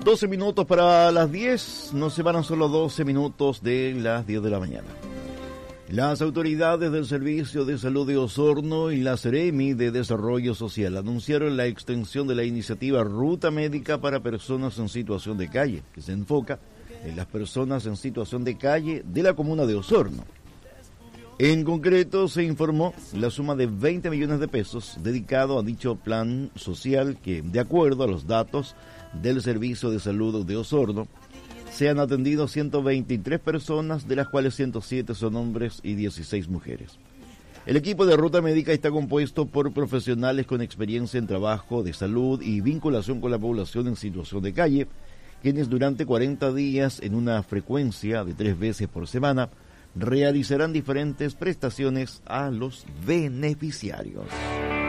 12 minutos para las 10, nos separan solo 12 minutos de las 10 de la mañana. Las autoridades del Servicio de Salud de Osorno y la Seremi de Desarrollo Social anunciaron la extensión de la iniciativa Ruta Médica para Personas en Situación de Calle, que se enfoca en las personas en situación de calle de la comuna de Osorno. En concreto, se informó la suma de 20 millones de pesos dedicado a dicho plan social que, de acuerdo a los datos del Servicio de Salud de Osorno, se han atendido 123 personas, de las cuales 107 son hombres y 16 mujeres. El equipo de Ruta Médica está compuesto por profesionales con experiencia en trabajo de salud y vinculación con la población en situación de calle, quienes durante 40 días, en una frecuencia de 3 veces por semana, realizarán diferentes prestaciones a los beneficiarios.